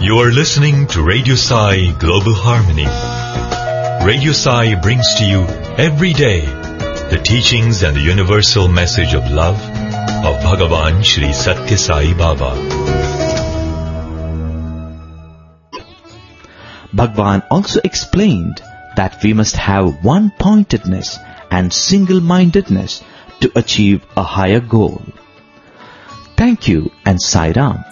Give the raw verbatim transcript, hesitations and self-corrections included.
You are listening to Radio Sai Global Harmony. Radio Sai brings to you every day the teachings and the universal message of love of Bhagavan Shri Satya Sai Baba. Bhagavan also explained that we must have one-pointedness and single-mindedness to achieve a higher goal. Thank you and Sai Ram.